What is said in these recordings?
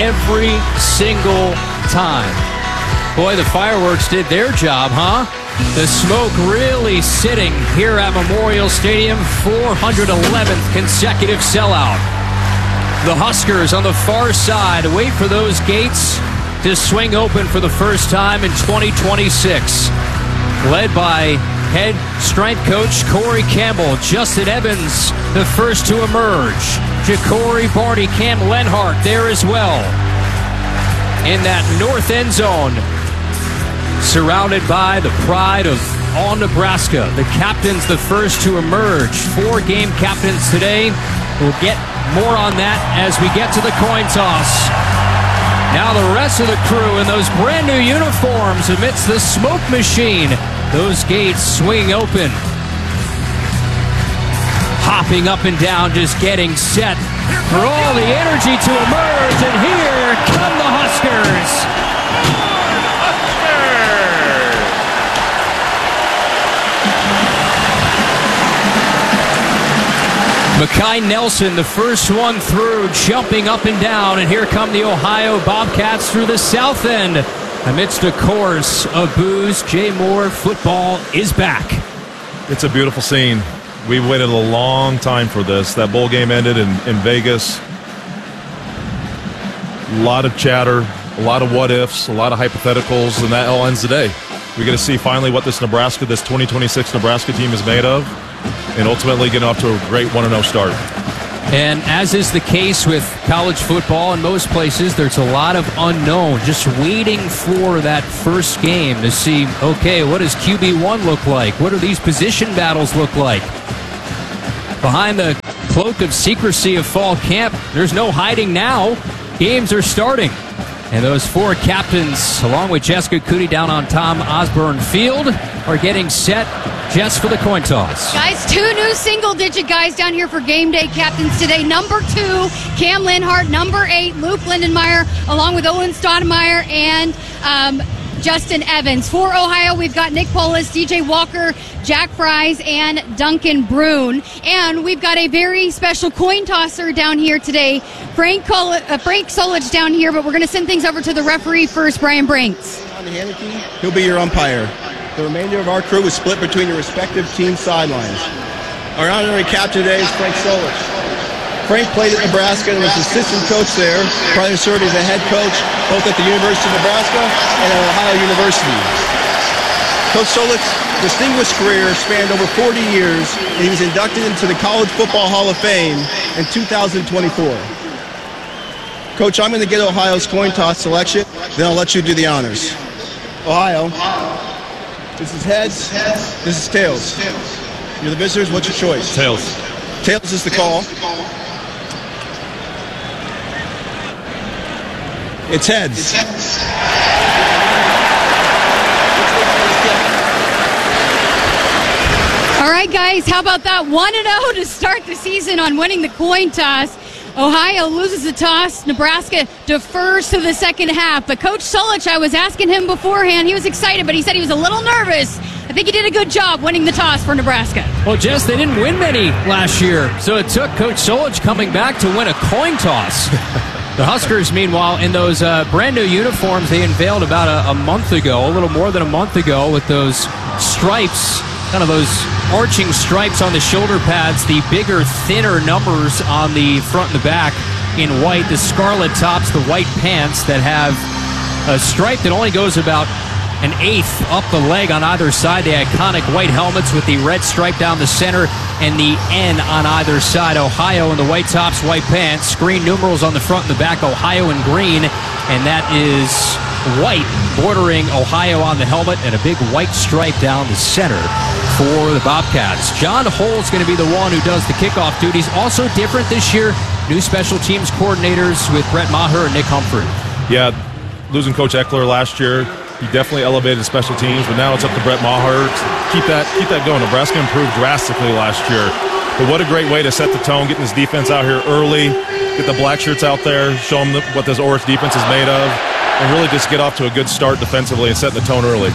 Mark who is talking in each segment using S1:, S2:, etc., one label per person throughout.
S1: every single time. Boy, the fireworks did their job, huh? The smoke really sitting here at Memorial Stadium. 411th consecutive sellout. The Huskers on the far side wait for those gates to swing open for the first time in 2026. Led by head strength coach Corey Campbell. Justin Evans, the first to emerge. Ja'Cory Barty, Cam Lenhart there as well. In that north end zone, surrounded by the pride of all Nebraska. The captains, the first to emerge. 4 game captains today. We'll get more on that as we get to the coin toss. Now the rest of the crew in those brand new uniforms amidst the smoke machine. Those gates swinging open. Hopping up and down, just getting set for all the energy to emerge. And here come the Huskers. Makai Nelson, the first one through, jumping up and down. And here come the Ohio Bobcats through the south end. Amidst a chorus of boos, Jay Moore football is back.
S2: It's a beautiful scene. We waited a long time for this. That bowl game ended in Vegas. A lot of chatter, a lot of what ifs, a lot of hypotheticals, and that all ends today. We're going to see finally what this 2026 Nebraska team is made of, and ultimately getting off to a great 1-0 start.
S1: And as is the case with college football in most places, there's a lot of unknown, just waiting for that first game to see, okay, what does QB1 look like? What do these position battles look like? Behind the cloak of secrecy of fall camp, there's no hiding now. Games are starting. And those 4 captains, along with Jessica Coody down on Tom Osborne Field, are getting set just for the coin toss.
S3: Guys, 2 new single-digit guys down here for game day captains today. Number 2, Cam Lenhart. Number 8, Luke Lindenmeyer, along with Owen Stoudemire and Justin Evans. For Ohio, we've got Nick Polis, DJ Walker, Jack Fries, and Duncan Brune. And we've got a very special coin tosser down here today. Frank Solich down here, but we're going to send things over to the referee first, Brian Brinks.
S4: He'll be your umpire. The remainder of our crew is split between your respective team sidelines. Our honorary captain today is Frank Solich. Frank played at Nebraska and was assistant coach there, prior to serving as a head coach both at the University of Nebraska and at Ohio University. Coach Solich's distinguished career spanned over 40 years, and he was inducted into the College Football Hall of Fame in 2024. Coach, I'm going to get Ohio's coin toss selection, then I'll let you do the honors. Ohio, this is heads, this is tails. You're the visitors, what's your choice?
S2: Tails.
S4: Tails is the call. It's heads.
S3: All right, guys, how about that? 1-0 to start the season on winning the coin toss. Ohio loses the toss. Nebraska defers to the second half. But Coach Solich, I was asking him beforehand, he was excited, but he said he was a little nervous. I think he did a good job winning the toss for Nebraska.
S1: Well, Jess, they didn't win many last year, so it took Coach Solich coming back to win a coin toss. The Huskers, meanwhile, in those brand new uniforms they unveiled about a month ago, a little more than a month ago, with those stripes, kind of those arching stripes on the shoulder pads, the bigger, thinner numbers on the front and the back in white, the scarlet tops, the white pants that have a stripe that only goes about an eighth up the leg on either side, the iconic white helmets with the red stripe down the center and the N on either side. Ohio in the white tops, white pants, green numerals on the front and the back, Ohio in green, and that is white bordering Ohio on the helmet and a big white stripe down the center for the Bobcats. John Hull's going to be the one who does the kickoff duties. Also different this year, new special teams coordinators with Brett Maher and Nick Humphrey.
S2: Yeah, losing Coach Eckler last year, he definitely elevated special teams, but now it's up to Brett Maher to keep that going. Nebraska improved drastically last year. But what a great way to set the tone, getting this defense out here early, get the black shirts out there, show them what this Orange defense is made of, and really just get off to a good start defensively and set the tone early.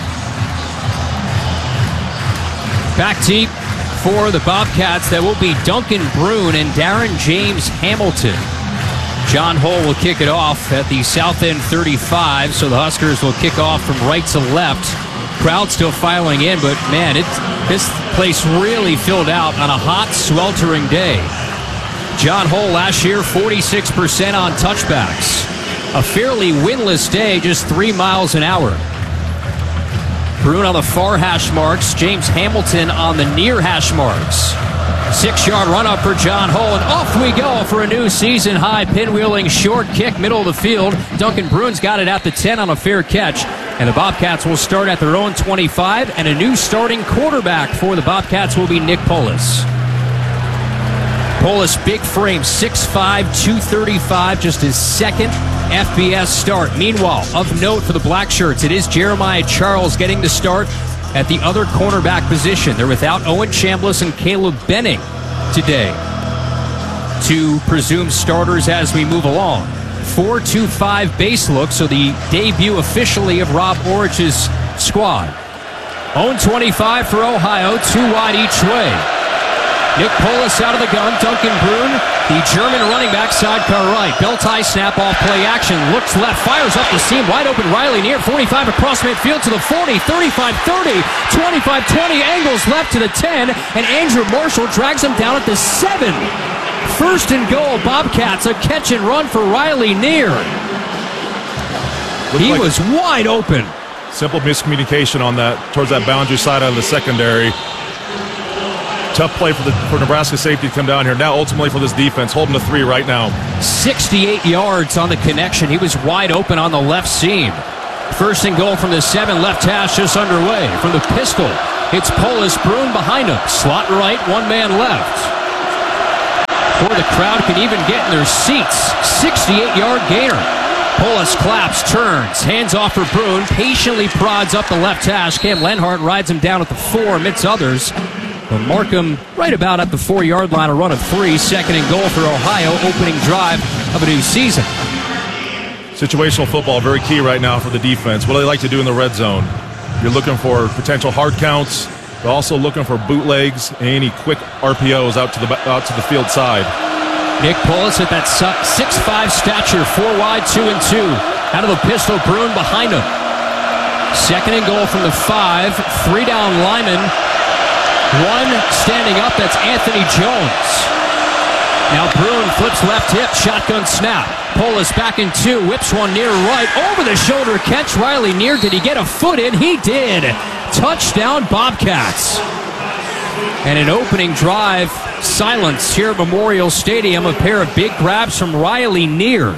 S1: Back deep for the Bobcats, that will be Duncan Brune and Darren James Hamilton. John Hull will kick it off at the south end 35, so the Huskers will kick off from right to left. Crowd still filing in, but man, this place really filled out on a hot, sweltering day. John Hull last year, 46% on touchbacks. A fairly windless day, just 3 miles an hour. Bruin on the far hash marks, James Hamilton on the near hash marks. 6-yard run up for John Hull, and off we go for a new season-high pinwheeling short kick, middle of the field. Duncan Bruin's got it at the 10 on a fair catch, and the Bobcats will start at their own 25, and a new starting quarterback for the Bobcats will be Nick Polis. Polis, big frame, 6'5", 235, just his second FBS start. Meanwhile, of note for the Black Shirts, it is Jeremiah Charles getting the start at the other cornerback position. They're without Owen Chambliss and Caleb Benning today. Two presumed starters as we move along. 4-2-5 base look, so the debut officially of Rob Orich's squad. Own 25 for Ohio, 2 wide each way. Nick Polis out of the gun. Duncan Bruin, the German running back, sidecar right. Belt high snap off play action. Looks left, fires up the seam. Wide open Riley near 45 across midfield to the 40, 35, 30, 25, 20. Angles left to the 10. And Andrew Marshall drags him down at the 7. First and goal, Bobcats. A catch and run for Riley Neer. He was wide open.
S2: Simple miscommunication on that, towards that boundary side of the secondary. Tough play for Nebraska safety to come down here. Now ultimately for this defense, holding the 3 right now.
S1: 68 yards on the connection. He was wide open on the left seam. First and goal from the 7, left hash just underway. From the pistol, it's Polis, Bruin behind him. Slot right, 1 man left. Before the crowd can even get in their seats, 68-yard gainer. Polis claps, turns, hands off for Bruin, patiently prods up the left hash. Cam Lenhart rides him down at the 4 amidst others. They'll mark him right about at the 4-yard line, a run of 3. Second and goal for Ohio, opening drive of a new season.
S2: Situational football, very key right now for the defense. What do they like to do in the red zone? You're looking for potential hard counts, but also looking for bootlegs and any quick RPOs out to the field side.
S1: Nick Polis at that 6'5" stature, 4 wide, 2 and 2. Out of the pistol, Bruin behind him. Second and goal from the 5, 3 down linemen. 1 standing up, that's Anthony Jones. Now Bruin flips left hip, shotgun snap. Polis back in 2, whips one near right. Over the shoulder catch, Riley Neer. Did he get a foot in? He did. Touchdown Bobcats. And an opening drive, silence here at Memorial Stadium. A pair of big grabs from Riley Neer,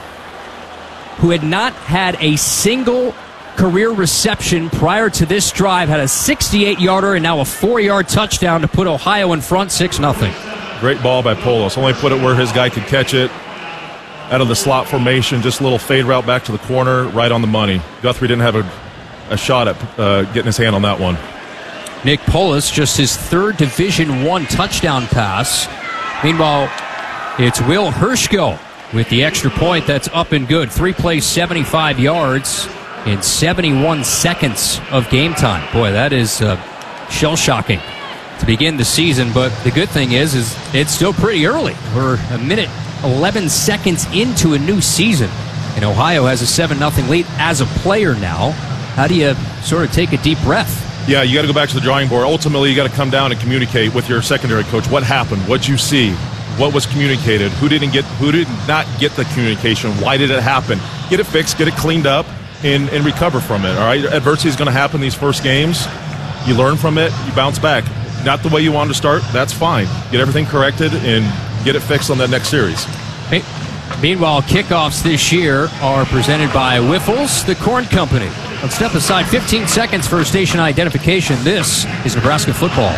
S1: who had not had a single career reception prior to this drive, had a 68-yarder and now a 4-yard touchdown to put Ohio in front 6-0.
S2: Great ball by Polis. Only put it where his guy could catch it. Out of the slot formation, just a little fade route back to the corner, right on the money. Guthrie didn't have a shot at getting his hand on that one.
S1: Nick Polis, just his 3rd Division I touchdown pass. Meanwhile, it's Will Hershko with the extra point that's up and good. 3 plays, 75 yards. In 71 seconds of game time. Boy, that is shell-shocking to begin the season, but the good thing is it's still pretty early. We're a minute 11 seconds into a new season, and Ohio has a 7-0 lead as a player now. How do you sort of take a deep breath?
S2: Yeah, you got to go back to the drawing board. Ultimately, you got to come down and communicate with your secondary coach. What happened? What'd you see? What was communicated? Who did not get the communication? Why did it happen? Get it fixed, get it cleaned up, and recover from it, all right? Adversity is going to happen these first games. You learn from it, you bounce back. Not the way you wanted to start, that's fine. Get everything corrected and get it fixed on that next series.
S1: Hey, meanwhile, kickoffs this year are presented by Whiffles, the Corn Company. Let's step aside 15 seconds for station identification. This is Nebraska football.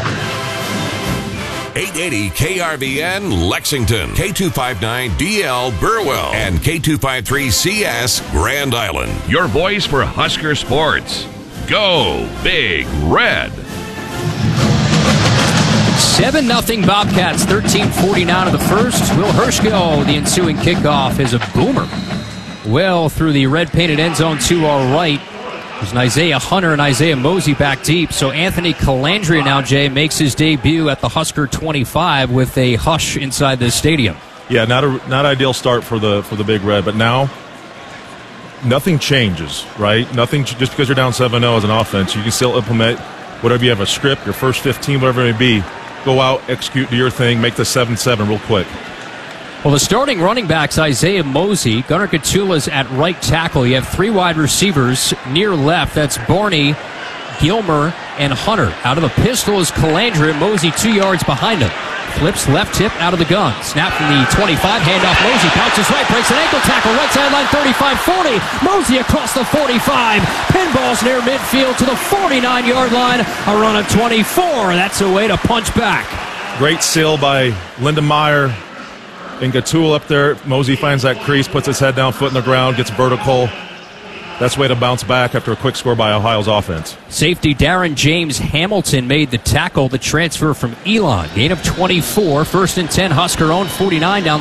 S5: 880 KRVN Lexington, K259DL Burwell, and K253CS Grand Island. Your voice for Husker sports. Go Big Red.
S1: 7-0 Bobcats, 13:49 of the first. Will Hershko, the ensuing kickoff, is a boomer. Well through the red-painted end zone to our right. There's an Isaiah Hunter and Isaiah Mosey back deep. So Anthony Calandria now, Jay, makes his debut at the Husker 25 with a hush inside the stadium.
S2: Yeah, not ideal start for the Big Red, but now nothing changes, right? Nothing just because you're down 7-0 as an offense, you can still implement whatever you have a script, your first 15, whatever it may be. Go out, execute, do your thing, make the 7-7 real quick.
S1: Well, the starting running backs, Isaiah Mosey, Gunnar Katula's at right tackle. You have 3 wide receivers near left. That's Barney, Gilmer, and Hunter. Out of the pistol is Calandra. Mosey 2 yards behind him. Flips left hip out of the gun. Snap from the 25. Handoff. Mosey bounces right. Breaks an ankle tackle. Right sideline 35-40. Mosey across the 45. Pinballs near midfield to the 49-yard line. A run of 24. That's a way to punch back.
S2: Great seal by Lindenmeyer and Gatul up there. Mosey finds that crease, puts his head down, foot in the ground, gets vertical. That's a way to bounce back after a quick score by Ohio's offense.
S1: Safety Darren James Hamilton made the tackle, the transfer from Elon. Gain of 24. 1st and 10. Husker own 49, down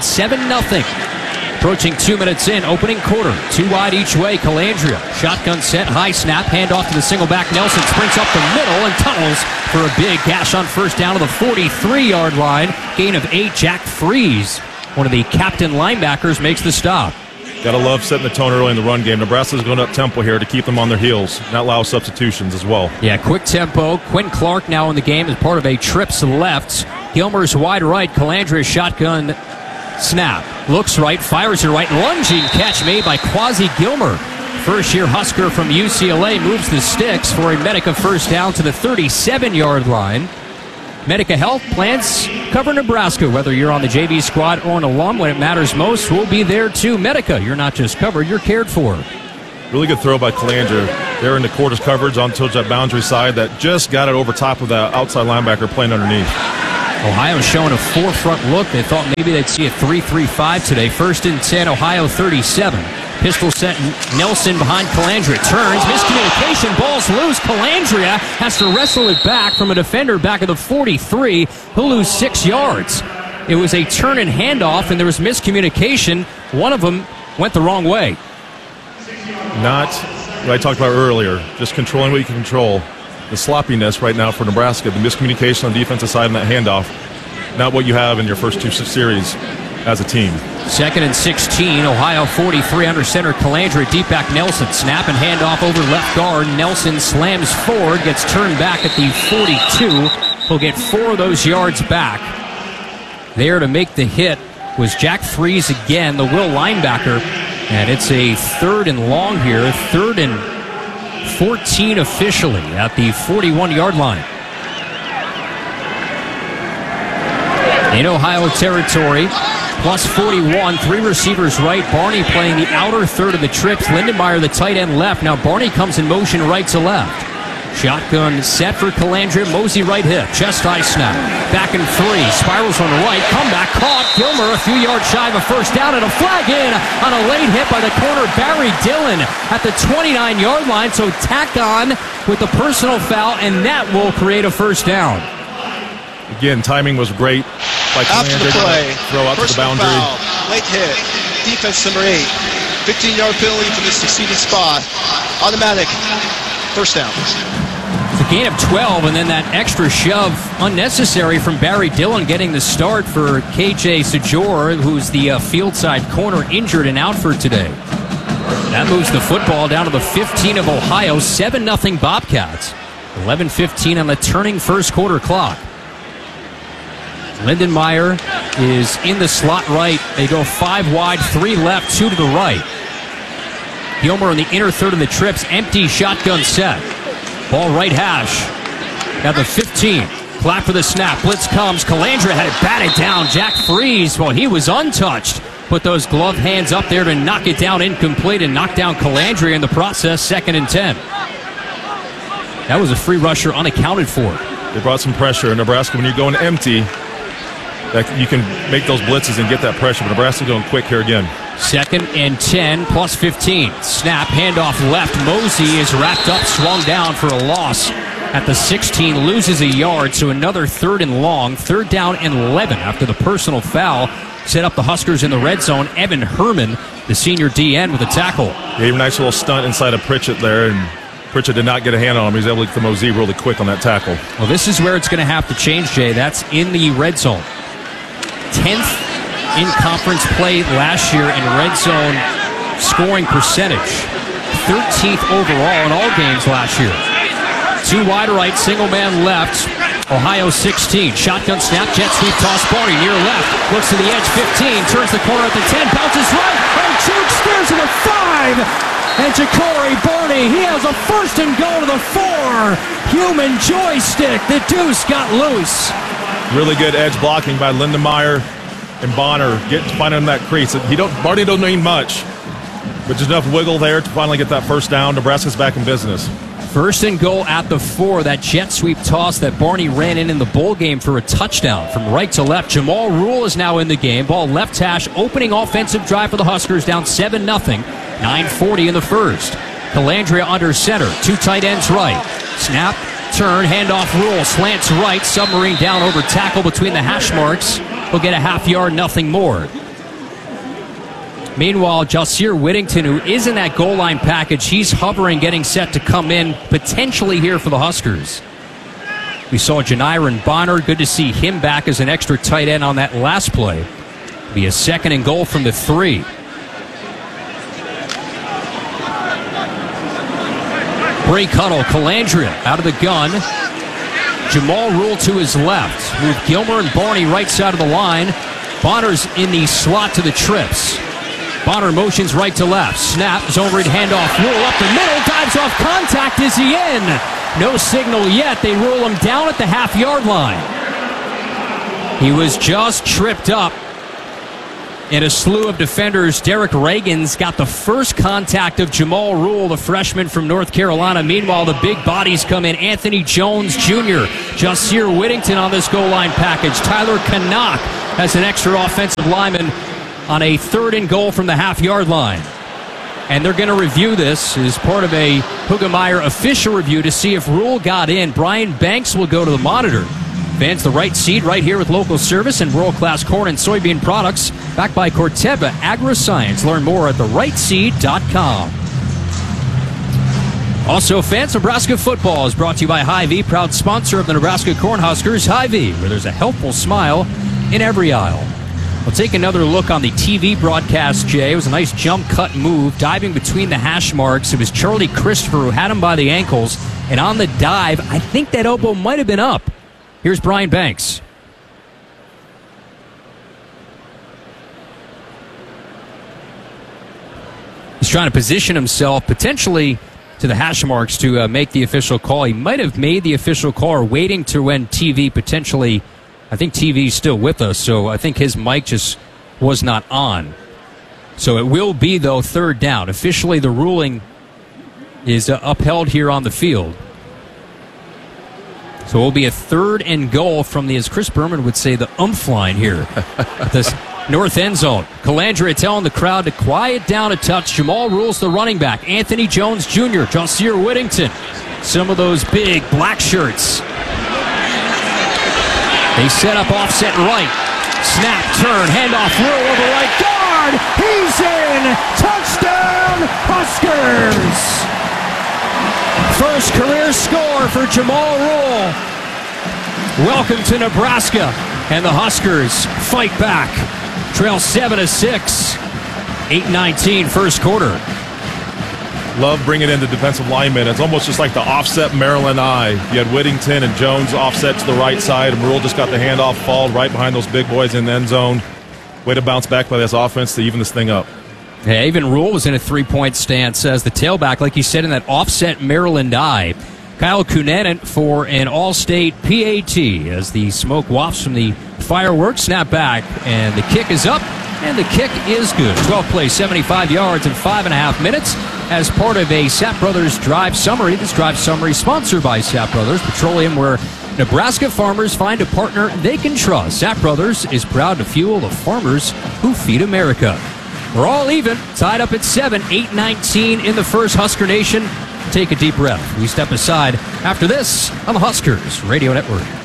S1: 7-0. Approaching 2 minutes in, opening quarter. 2 wide each way. Calandria. Shotgun set, high snap, handoff to the single back. Nelson sprints up the middle and tunnels for a big gash on first down to the 43-yard line. Gain of 8. Jack Freeze, one of the captain linebackers, makes the stop.
S2: Gotta love setting the tone early in the run game. Nebraska's going up tempo here to keep them on their heels, not allow substitutions as well.
S1: Yeah, quick tempo. Quinn Clark now in the game as part of a trips left. Gilmer's wide right. Calandra's shotgun snap. Looks right, fires it right. Lunging catch made by Quasi Gilmer. First-year Husker from UCLA moves the sticks for a Medica first down to the 37-yard line. Medica Health plans cover Nebraska. Whether you're on the JV squad or an alum, when it matters most, we'll be there too. Medica, you're not just covered, you're cared for.
S2: Really good throw by Calandra. They're in the quarters coverage on towards that boundary side that just got it over top of that outside linebacker playing underneath.
S1: Ohio's showing a 4-front look. They thought maybe they'd see a 3-3-5 today. 1st and 10, Ohio 37. Pistol set, Nelson behind Calandria. Turns, miscommunication, ball's loose. Calandria has to wrestle it back from a defender back at the 43. He'll lose 6 yards. It was a turn and handoff, and there was miscommunication. One of them went the wrong way.
S2: Not what I talked about earlier, just controlling what you can control. The sloppiness right now for Nebraska, the miscommunication on the defensive side and that handoff, not what you have in your first 2 series as a team.
S1: 2nd and 16, Ohio 43 under center. Calandra, deep back Nelson. Snap and handoff over left guard. Nelson slams forward, gets turned back at the 42. He'll get 4 of those yards back. There to make the hit was Jack Freeze again, the Will linebacker. And it's a 3rd and long here. 3rd and 14 officially at the 41-yard line. In Ohio territory, plus 41, 3 receivers right. Barney playing the outer third of the trips. Lindenmeyer, the tight end, left. Now Barney comes in motion right to left. Shotgun set for Calandra. Mosey right hip. Chest high snap. Back in 3. Spirals on the right. Comeback caught. Gilmer a few yards shy of a first down, and a flag in on a late hit by the corner Barry Dillon at the 29-yard line. So tack on with the personal foul, and that will create a first down.
S2: Again, timing was great by
S4: After the
S2: Calandra.
S4: play,
S2: Throw out to the
S4: personal
S2: boundary.
S4: foul, late hit, defense number 8, 15-yard penalty for the succeeding spot, automatic first down.
S1: It's a gain of 12, and then that extra shove unnecessary from Barry Dillon getting the start for KJ Sajor, who's the field side corner, injured and out for today. That moves the football down to the 15 of Ohio, 7-0 Bobcats. 11:15 on the turning first quarter clock. Lindenmeyer is in the slot right. They go 5 wide, 3 left, 2 to the right. Gilmer in the inner third of the trips, empty shotgun set. Ball right hash. At the 15. Clap for the snap. Blitz comes. Calandra had it batted down. Jack Freeze, well, he was untouched. Put those gloved hands up there to knock it down incomplete and knock down Calandra in the process. 2nd and 10. That was a free rusher unaccounted for.
S2: They brought some pressure. In Nebraska, when you're going empty, that you can make those blitzes and get that pressure. But Nebraska going quick here again.
S1: 2nd and 10, plus 15. Snap, handoff left. Mosey is wrapped up, swung down for a loss at the 16. Loses a yard, so another 3rd and long. 3rd down and 11 after the personal foul. Set up the Huskers in the red zone. Evan Herman, the senior DN, with a tackle.
S2: Gave a nice little stunt inside of Pritchett there, and Pritchett did not get a hand on him. He was able to get to Mosey really quick on that tackle.
S1: Well, this is where it's going to have to change, Jay. That's in the red zone. 10th in conference play last year in red zone scoring percentage. 13th overall in all games last year. Two wide right, single man left. Ohio 16. Shotgun snap, jet sweep toss. Barney near left. Looks to the edge, 15. Turns the corner at the 10. Bounces right. And Juke steers to the 5. And Ja'Cory Barney, he has a first and goal to the 4. Human joystick. The deuce got loose.
S2: Really good edge blocking by Lindenmeyer and Bonner. Finding that crease. Barney don't need much, but just enough wiggle there to finally get that first down. Nebraska's back in business.
S1: First and goal at the 4. That jet sweep toss that Barney ran in the bowl game for a touchdown from right to left. Jamal Rule is now in the game. Ball left hash, opening offensive drive for the Huskers, down 7-0. 9:40 in the first. Calandria under center. Two tight ends right. Snap, turn, handoff Rule. Slants right. Submarine down over tackle between the hash marks. He'll get a half yard, nothing more. Meanwhile, Jahsir Whittington, who is in that goal line package, he's hovering, getting set to come in, potentially here for the Huskers. We saw Janiron Bonner. Good to see him back as an extra tight end on that last play. Be a second and goal from the 3. Break huddle, Calandria out of the gun. Jamal Rule to his left. Move Gilmer and Barney right side of the line. Bonner's in the slot to the trips. Bonner motions right to left. Snap, zone read handoff. Rule up the middle, dives off contact. Is he in? No signal yet. They rule him down at the half-yard line. He was just tripped up. In a slew of defenders, Derek Reagan's got the first contact of Jamal Rule, the freshman from North Carolina. Meanwhile, the big bodies come in. Anthony Jones Jr., Jahsir Whittington on this goal line package. Tyler Canuck has an extra offensive lineman on a third and goal from the half-yard line. And they're going to review this as part of a Hugemeyer official review to see if Rule got in. Brian Banks will go to the monitor. Fans, the right seed right here with local service and world-class corn and soybean products. Backed by Corteva Agri-Science. Learn more at therightseed.com. Also, fans, Nebraska football is brought to you by Hy-Vee, proud sponsor of the Nebraska Cornhuskers. Hy-Vee, where there's a helpful smile in every aisle. We'll take another look on the TV broadcast, Jay. It was a nice jump cut move, diving between the hash marks. It was Charlie Christopher who had him by the ankles. And on the dive, I think that elbow might have been up. Here's Brian Banks. He's trying to position himself potentially to the hash marks to make the official call. He might have made the official call or waiting to when TV potentially... I think TV's still with us, so I think his mic just was not on. So it will be, though, third down. Officially, the ruling is upheld here on the field. So it will be a third and goal from the, as Chris Berman would say, the umph line here at this north end zone. Calandria telling the crowd to quiet down a touch. Jamal Rule's the running back. Anthony Jones Jr., Jahsir Whittington. Some of those big black shirts. They set up offset right. Snap, turn, handoff, Rule over right guard. He's in. Touchdown, Huskers. First career score for Jamal Rule. Welcome to Nebraska. And the Huskers fight back. Trail 7-6. 8:19 first quarter.
S2: Love bringing in the defensive linemen. It's almost just like the offset Maryland eye. You had Whittington and Jones offset to the right side, and Rule just got the handoff, fall right behind those big boys in the end zone. Way to bounce back by this offense to even this thing up.
S1: Yeah, even Rule was in a three-point stance as the tailback, like you said, in that offset Maryland eye. Kyle Kunanen for an all-state PAT as the smoke wafts from the fireworks. Snap back, and the kick is up, and the kick is good. 12 plays, 75 yards in 5.5 minutes as part of a Sapp Brothers Drive Summary. This Drive Summary sponsored by Sapp Brothers Petroleum, where Nebraska farmers find a partner they can trust. Sapp Brothers is proud to fuel the farmers who feed America. We're all even, tied up at 7, 8:19 in the first. Husker Nation, take a deep breath. We step aside after this on the Huskers Radio Network.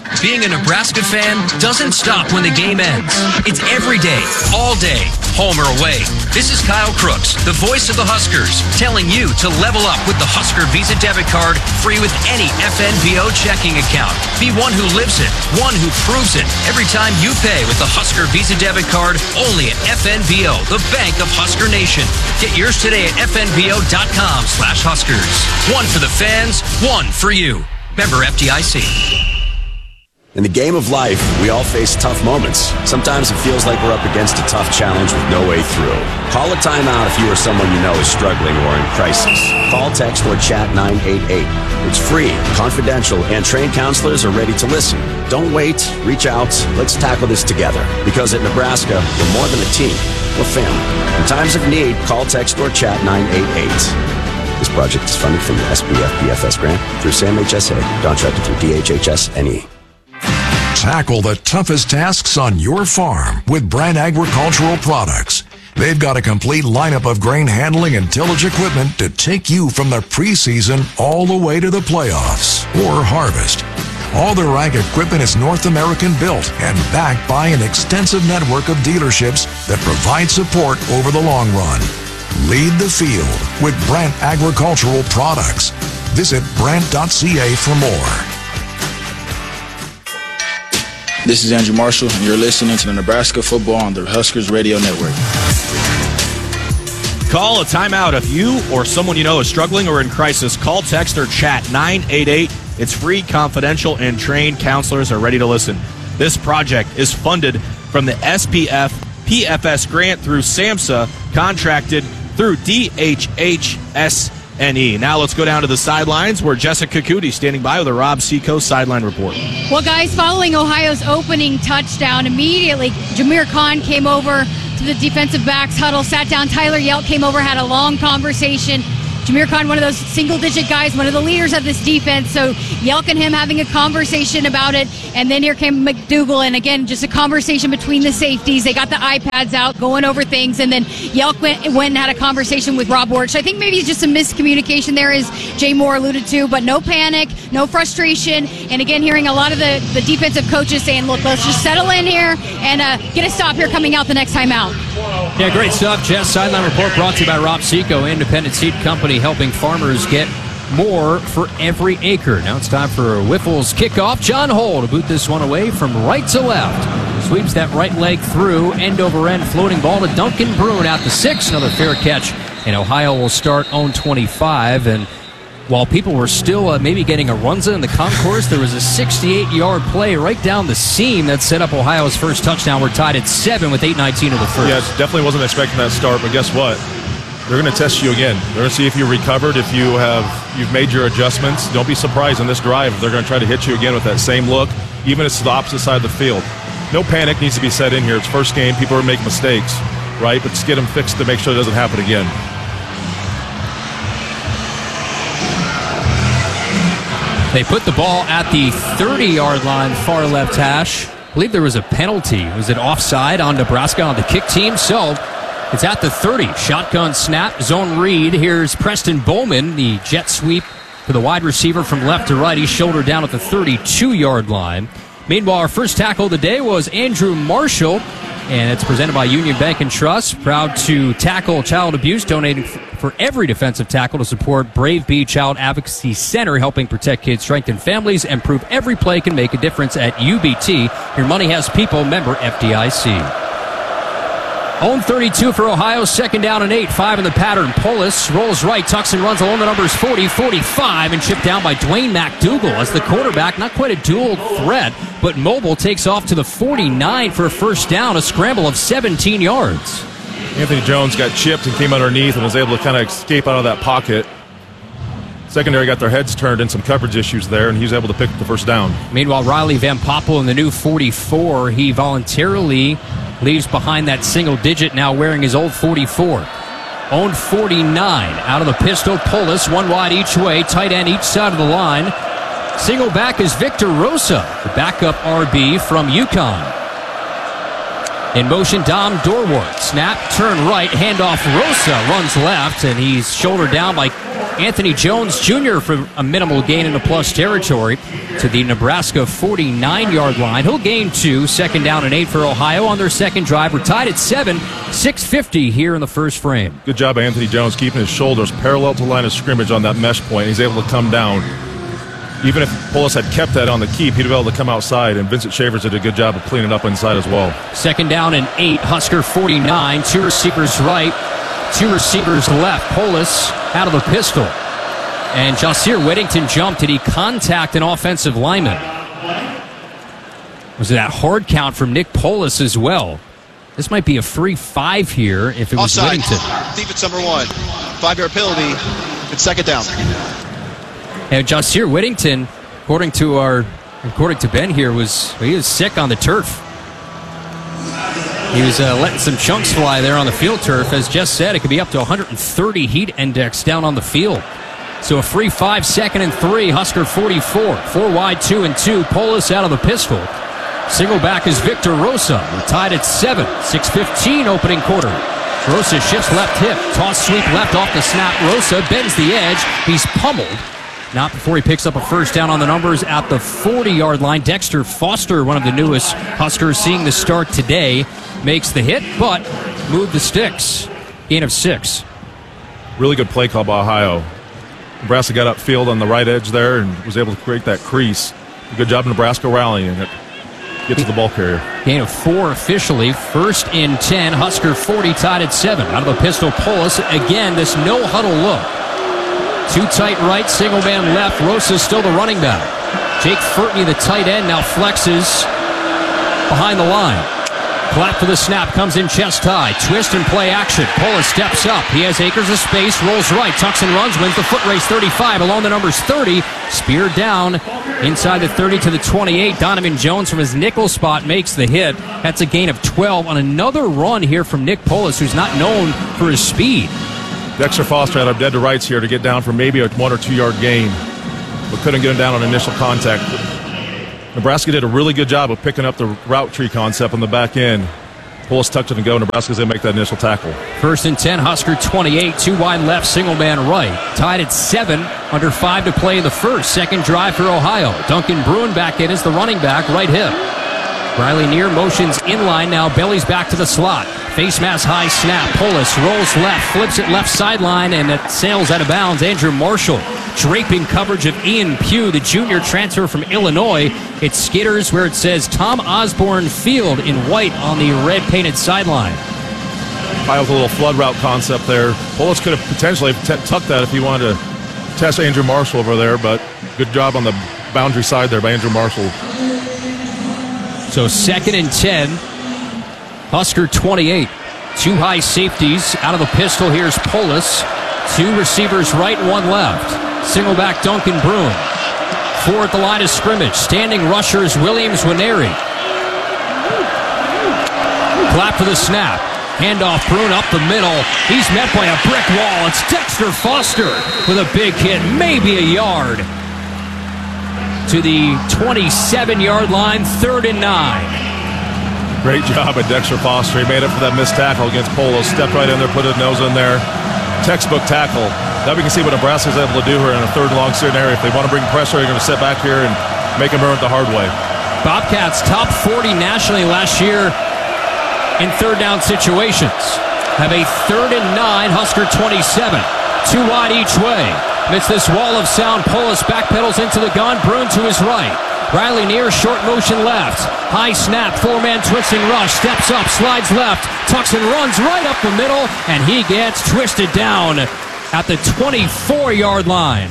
S6: Being a Nebraska fan doesn't stop when the game ends. It's every day, all day, home or away. This is Kyle Crooks, the voice of the Huskers, telling you to level up with the Husker Visa debit card, free with any FNBO checking account. Be one who lives it, one who proves it. Every time you pay with the Husker Visa debit card, only at FNBO, the bank of Husker Nation. Get yours today at fnbo.com/Huskers. One for the fans, one for you. Member FDIC.
S7: In the game of life, we all face tough moments. Sometimes it feels like we're up against a tough challenge with no way through. Call a timeout if you or someone you know is struggling or in crisis. Call, text, or chat 988. It's free, confidential, and trained counselors are ready to listen. Don't wait. Reach out. Let's tackle this together. Because at Nebraska, we're more than a team. We're family. In times of need, call, text, or chat 988. This project is funded from the SBF PFS grant through SAM-HSA, contracted through DHHS-NE.
S8: Tackle the toughest tasks on your farm with Brandt Agricultural Products. They've got a complete lineup of grain handling and tillage equipment to take you from the preseason all the way to the playoffs or harvest. All their ag equipment is North American built and backed by an extensive network of dealerships that provide support over the long run. Lead the field with Brandt Agricultural Products. Visit Brandt.ca for more.
S9: This is Andrew Marshall, and you're listening to the Nebraska Football on the Huskers Radio Network.
S10: Call a timeout if you or someone you know is struggling or in crisis. Call, text, or chat 988. It's free, confidential, and trained counselors are ready to listen. This project is funded from the SPF PFS grant through SAMHSA, contracted through DHHS-NE. Now let's go down to the sidelines where Jessica Cootie standing by with a Rob Seacoast sideline report.
S3: Well, guys, following Ohio's opening touchdown, immediately Jameer Khan came over to the defensive backs huddle, sat down. Tyler Yelk came over, had a long conversation. Jameer Khan, one of those single-digit guys, one of the leaders of this defense. So Yelk and him having a conversation about it. And then here came McDougal, and again, just a conversation between the safeties. They got the iPads out, going over things. And then Yelk went and had a conversation with Rob Orch. I think maybe it's just some miscommunication there, as Jay Moore alluded to. But no panic, no frustration. And again, hearing a lot of the defensive coaches saying, look, let's just settle in here and get a stop here coming out the next time out.
S1: Yeah, great stuff, Jess. Sideline Report brought to you by Rob Seco, Independent Seed Company, helping farmers get more for every acre. Now it's time for a Whiffles kickoff. John Hull to boot this one away from right to left. Sweeps that right leg through, end over end, floating ball to Duncan Bruin out to 6. Another fair catch, and Ohio will start on 25. And while people were still maybe getting a runza in the concourse, there was a 68-yard play right down the seam that set up Ohio's first touchdown. We're tied at 7 with 8:19 of the first.
S2: Yeah, definitely wasn't expecting that start, but guess what? They're going to test you again. They're going to see if you recovered, if you've made your adjustments. Don't be surprised on this drive if they're going to try to hit you again with that same look, even if it's the opposite side of the field. No panic needs to be set in here. It's first game. People are making mistakes, right? But just get them fixed to make sure it doesn't happen again.
S1: They put the ball at the 30-yard line, far left hash. I believe there was a penalty. Was it offside on Nebraska on the kick team? So it's at the 30. Shotgun snap, zone read. Here's Preston Bowman, the jet sweep to the wide receiver from left to right. He's shouldered down at the 32-yard line. Meanwhile, our first tackle of the day was Andrew Marshall, and it's presented by Union Bank and Trust. Proud to tackle child abuse, donating for every defensive tackle to support Brave Bee Child Advocacy Center, helping protect kids, strengthen families, and prove every play can make a difference at UBT. Your money has people, member FDIC. On 32 for Ohio, second down and 8, 5 in the pattern. Polis rolls right, tucks and runs along the numbers 40, 45, and chipped down by Dwayne McDougal as the quarterback, not quite a dual threat, but mobile, takes off to the 49 for a first down, a scramble of 17 yards.
S2: Anthony Jones got chipped and came underneath and was able to kind of escape out of that pocket. Secondary got their heads turned and some coverage issues there, and he was able to pick the first down.
S1: Meanwhile, Riley Van Poppel in the new 44, he voluntarily leaves behind that single digit, now wearing his old 44. Owned 49, out of the pistol, Polis, one wide each way, tight end each side of the line. Single back is Victor Rosa, the backup RB from UConn. In motion, Dom Dorwart. Snap, turn right, handoff Rosa, runs left, and he's shouldered down by Anthony Jones Jr. for a minimal gain in the plus territory to the Nebraska 49-yard line. He'll gain 2, 2nd down and 8 for Ohio on their second drive. We're tied at 7, 6:50 here in the first frame.
S2: Good job, Anthony Jones, keeping his shoulders parallel to the line of scrimmage on that mesh point. He's able to come down. Even if Polis had kept that on the keep, he'd be able to come outside, and Vincent Shavers did a good job of cleaning up inside as well.
S1: 2nd down and 8, Husker 49, 2 receivers right, 2 receivers left. Polis out of the pistol. And Jasir Whittington jumped. Did he contact an offensive lineman? Was that hard count from Nick Polis as well? This might be a free 5 here if it was
S11: offside.
S1: Whittington.
S11: Defense number 1. 5-yard penalty. It's 2nd down.
S1: And Jasir Whittington, according to Ben here, he was sick on the turf. He was letting some chunks fly there on the field turf. As Jess said, it could be up to 130 heat index down on the field. So a free 5, 2nd and 3, Husker 44. 4 wide, 2 and 2. Polis out of the pistol. Single back is Victor Rosa. We're tied at 7, 6:15 opening quarter. Rosa shifts left hip. Toss sweep left off the snap. Rosa bends the edge. He's pummeled. Not before he picks up a first down on the numbers at the 40-yard line. Dexter Foster, one of the newest Huskers seeing the start today, makes the hit, but moved the sticks. Gain of 6.
S2: Really good play call by Ohio. Nebraska got upfield on the right edge there and was able to create that crease. Good job Nebraska rallying it. Get to the ball carrier.
S1: Gain of 4 officially. 1st and 10. Husker 40 tied at 7. Out of the pistol, Polis. Again, this no-huddle look. 2 tight right, single man left. Rosa's still the running back. Jake Furtney, the tight end, now flexes behind the line. Clap for the snap, comes in chest high. Twist and play action. Polis steps up. He has acres of space, rolls right, tucks and runs, wins the foot race 35 along the numbers 30. Speared down inside the 30 to the 28. Donovan Jones from his nickel spot makes the hit. That's a gain of 12 on another run here from Nick Polis, who's not known for his speed.
S2: Dexter Foster had a dead to rights here to get down for maybe a 1 or 2 yard gain, but couldn't get him down on initial contact. Nebraska did a really good job of picking up the route tree concept on the back end. Polis tucked it and go. Nebraska's going to make that initial tackle.
S1: 1st and 10, Husker 28, 2 wide left, single man right. Tied at 7, under 5 to play in the first. Second drive for Ohio. Duncan Bruin back in as the running back, right hip. Riley Neer motions inline, now bellies back to the slot. Face mask high snap. Polis rolls left, flips it left sideline, and it sails out of bounds. Andrew Marshall draping coverage of Ian Pugh, the junior transfer from Illinois. It skitters where it says Tom Osborne Field in white on the red painted sideline.
S2: Kyle's a little flood route concept there. Polis could have potentially tucked that if he wanted to test Andrew Marshall over there, but good job on the boundary side there by Andrew Marshall.
S1: So 2nd and 10, Husker 28. 2 high safeties out of the pistol. Here's Polis. 2 receivers right, 1 left. Single back Duncan Bruin. 4 at the line of scrimmage. Standing rushers Williams Winery. Clap for the snap. Handoff Bruin up the middle. He's met by a brick wall. It's Dexter Foster with a big hit, maybe a yard. To the 27-yard line, 3rd and 9.
S2: Great job at Dexter Foster. He made up for that missed tackle against Polis. Stepped right in there, put his nose in there. Textbook tackle. Now we can see what Nebraska's able to do here in a 3rd and long scenario. If they want to bring pressure, they're going to sit back here and make them earn it the hard way.
S1: Bobcats top 40 nationally last year in 3rd down situations. Have a 3rd and 9, Husker 27. 2 wide each way. Amidst this wall of sound, Polis backpedals into the gun. Bruin to his right. Riley Neer, short motion left. High snap, 4-man twisting rush. Steps up, slides left, tucks and runs right up the middle, and he gets twisted down at the 24-yard line.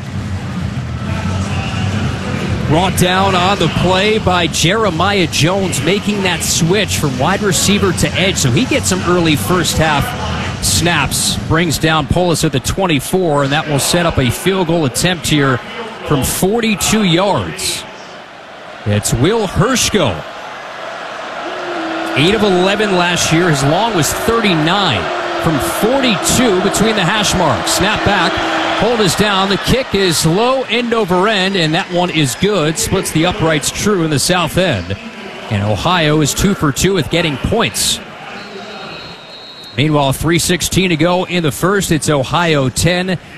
S1: Brought down on the play by Jeremiah Jones, making that switch from wide receiver to edge, so he gets some early first half snaps. Brings down Polis at the 24, and that will set up a field goal attempt here from 42 yards. It's Will Hershko. 8 of 11 last year. His long was 39 from 42 between the hash marks. Snap back. Hold is down. The kick is low, end over end, and that one is good. Splits the uprights true in the south end. And Ohio is 2 for 2 with getting points. Meanwhile, 3:16 to go in the first. It's Ohio 10,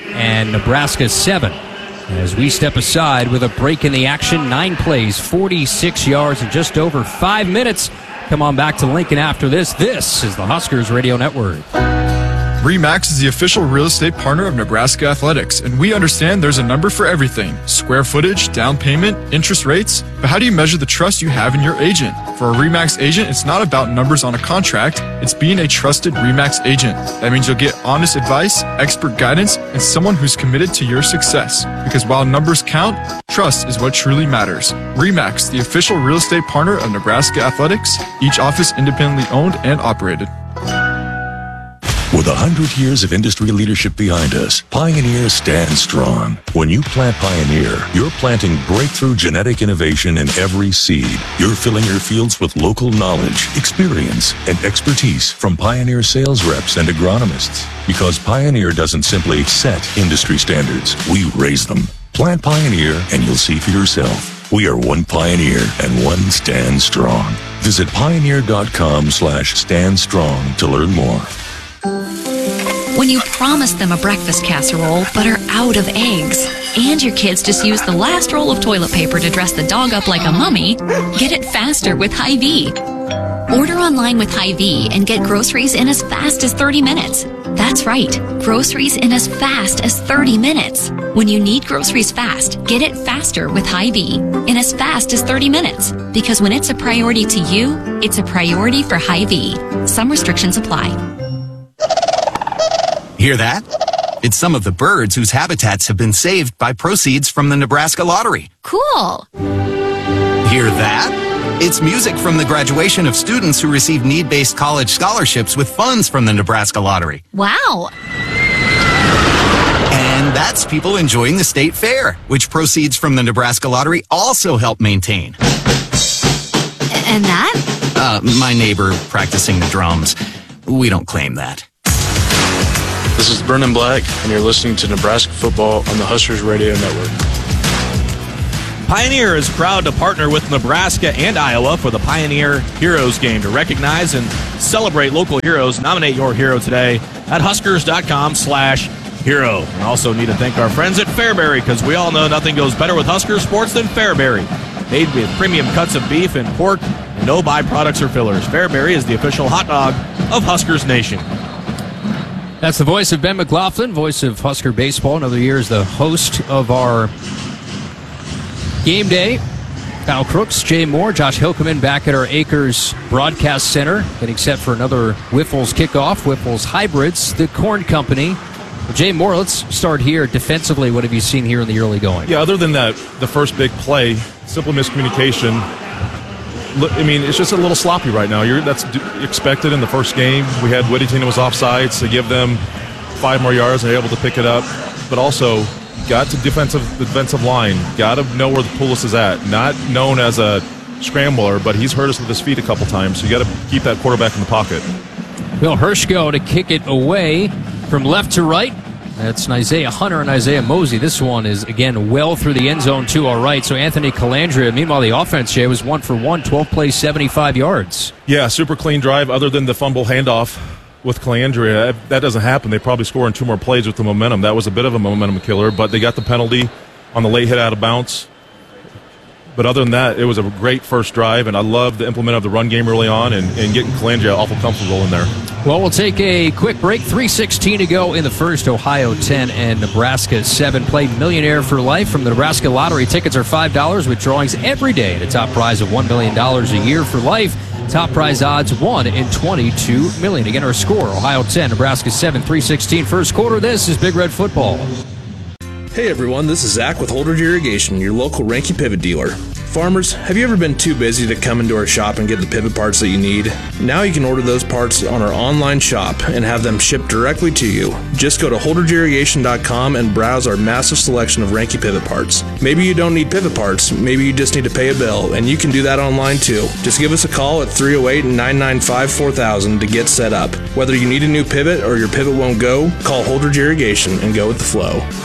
S1: and Nebraska 7. As we step aside with a break in the action, 9 plays, 46 yards in just over 5 minutes. Come on back to Lincoln after this. This is the Huskers Radio Network.
S12: RE/MAX is the official real estate partner of Nebraska Athletics, and we understand there's a number for everything. Square footage, down payment, interest rates. But how do you measure the trust you have in your agent? For a RE/MAX agent, it's not about numbers on a contract. It's being a trusted RE/MAX agent. That means you'll get honest advice, expert guidance, and someone who's committed to your success. Because while numbers count, trust is what truly matters. RE/MAX, the official real estate partner of Nebraska Athletics, each office independently owned and operated.
S8: With 100 years of industry leadership behind us, Pioneer stands strong. When you plant Pioneer, you're planting breakthrough genetic innovation in every seed. You're filling your fields with local knowledge, experience, and expertise from Pioneer sales reps and agronomists. Because Pioneer doesn't simply set industry standards, we raise them. Plant Pioneer and you'll see for yourself. We are one Pioneer and one Stand Strong. Visit pioneer.com/stand strong to learn more.
S13: When you promise them a breakfast casserole but are out of eggs, and your kids just use the last roll of toilet paper to dress the dog up like a mummy, get it faster with Hy-Vee. Order online with Hy-Vee and get groceries in as fast as 30 minutes. That's right, groceries in as fast as 30 minutes. When you need groceries fast, get it faster with Hy-Vee in as fast as 30 minutes. Because when it's a priority to you, it's a priority for Hy-Vee. Some restrictions apply.
S14: Hear that? It's some of the birds whose habitats have been saved by proceeds from the Nebraska Lottery.
S13: Cool.
S14: Hear that? It's music from the graduation of students who receive need-based college scholarships with funds from the Nebraska Lottery.
S13: Wow.
S14: And that's people enjoying the state fair, which proceeds from the Nebraska Lottery also help maintain.
S13: And that?
S14: My neighbor practicing the drums. We don't claim that.
S15: This is Brennan Black, and you're listening to Nebraska Football on the Huskers Radio Network.
S10: Pioneer is proud to partner with Nebraska and Iowa for the Pioneer Heroes Game. To recognize and celebrate local heroes, nominate your hero today at huskers.com/hero. We also need to thank our friends at Fairbury, because we all know nothing goes better with Husker sports than Fairbury. Made with premium cuts of beef and pork, and no byproducts or fillers. Fairbury is the official hot dog of Huskers Nation.
S1: That's the voice of Ben McLaughlin, voice of Husker Baseball. Another year as the host of our game day. Kyle Crooks, Jay Moore, Josh Hilkeman back at our Acres Broadcast Center, getting set for another Whiffles kickoff. Whiffles Hybrids, the Corn Company. Well, Jay Moore, let's start here. Defensively, what have you seen here in the early going?
S2: Yeah, other than that, the first big play, simple miscommunication. I mean, it's just a little sloppy right now. That's expected in the first game. We had Whittington was offsides to give them 5 more yards, and they're able to pick it up. But also, got to defensive line. Got to know where the Poulos is at. Not known as a scrambler, but he's hurt us with his feet a couple times. So you got to keep that quarterback in the pocket.
S1: Will Hirschko to kick it away from left to right. That's Isaiah Hunter and Isaiah Mosey. This one is, again, well through the end zone to our right. So Anthony Calandria, meanwhile, the offense, Jay, was 1 for 1, 12 plays, 75 yards.
S2: Yeah, super clean drive other than the fumble handoff with Calandria. That doesn't happen. They probably score in 2 more plays with the momentum. That was a bit of a momentum killer, but they got the penalty on the late hit out of bounds. But other than that, it was a great first drive, and I love the implement of the run game early on and getting Calandria awful comfortable in there.
S1: Well, we'll take a quick break. 3:16 to go in the first. Ohio 10 and Nebraska 7. Play Millionaire for Life from the Nebraska Lottery. Tickets are $5 with drawings every day and a top prize of $1 million a year for life. Top prize odds 1 in 22 million. Again, our score, Ohio 10, Nebraska 7, 3:16 first quarter. This is Big Red Football.
S16: Hey everyone, this is Zach with Holdridge Irrigation, your local Ranky pivot dealer. Farmers, have you ever been too busy to come into our shop and get the pivot parts that you need? Now you can order those parts on our online shop and have them shipped directly to you. Just go to holdridgeirrigation.com and browse our massive selection of Ranky pivot parts. Maybe you don't need pivot parts, maybe you just need to pay a bill, and you can do that online too. Just give us a call at 308-995-4000 to get set up. Whether you need a new pivot or your pivot won't go, call Holdridge Irrigation and go with the flow.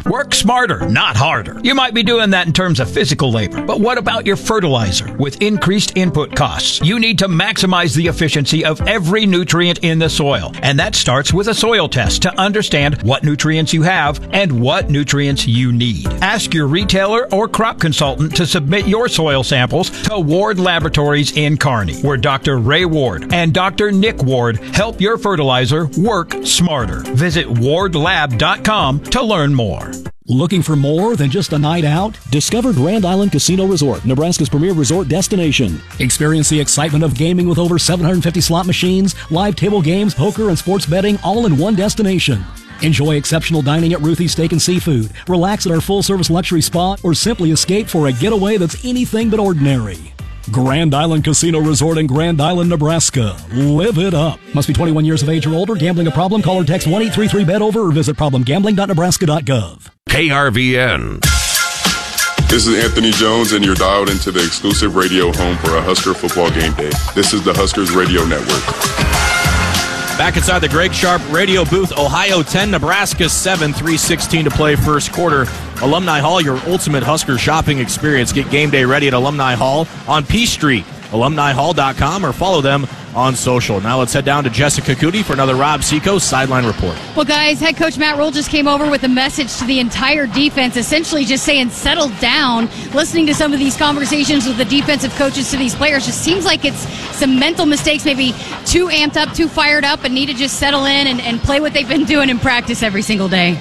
S17: Work smarter, not harder. You might be doing that in terms of physical labor, but what about your fertilizer? With increased input costs, you need to maximize the efficiency of every nutrient in the soil. And that starts with a soil test to understand what nutrients you have and what nutrients you need. Ask your retailer or crop consultant to submit your soil samples to Ward Laboratories in Kearney, where Dr. Ray Ward and Dr. Nick Ward help your fertilizer work smarter. Visit wardlab.com to learn more.
S18: Looking for more than just a night out? Discover Grand Island Casino Resort, Nebraska's premier resort destination. Experience the excitement of gaming with over 750 slot machines, live table games, poker, and sports betting all in one destination. Enjoy exceptional dining at Ruthie's Steak and Seafood, relax at our full-service luxury spa, or simply escape for a getaway that's anything but ordinary. Grand Island Casino Resort in Grand Island, Nebraska. Live it up. Must be 21 years of age or older. Gambling a problem? Call or text 1-833-BET-OVER or visit problemgambling.nebraska.gov.
S5: KRVN.
S19: This is Anthony Jones, and you're dialed into the exclusive radio home for a Husker football game day. This is the Huskers Radio Network.
S10: Back inside the Greg Sharp radio booth, Ohio 10, Nebraska 7, 3:16 to play first quarter. Alumni Hall, your ultimate Husker shopping experience. Get game day ready at Alumni Hall on P Street, alumnihall.com, or follow them on social. Now let's head down to Jessica Cootie for another Rob Seco sideline report.
S3: Well, guys, head coach Matt Rhule just came over with a message to the entire defense, essentially just saying, settle down. Listening to some of these conversations with the defensive coaches to these players just seems like it's some mental mistakes, maybe too amped up, too fired up, and need to just settle in and play what they've been doing in practice every single day.